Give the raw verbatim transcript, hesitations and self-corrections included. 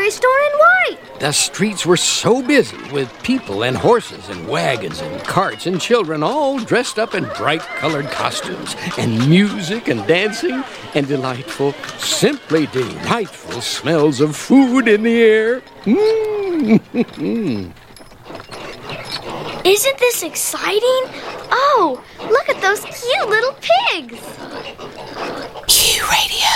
grocery store in white. The streets were so busy with people and horses and wagons and carts and children all dressed up in bright-colored costumes and music and dancing and delightful, simply delightful smells of food in the air. Mm. Isn't this exciting? Oh, look at those cute little pigs. Q Radio.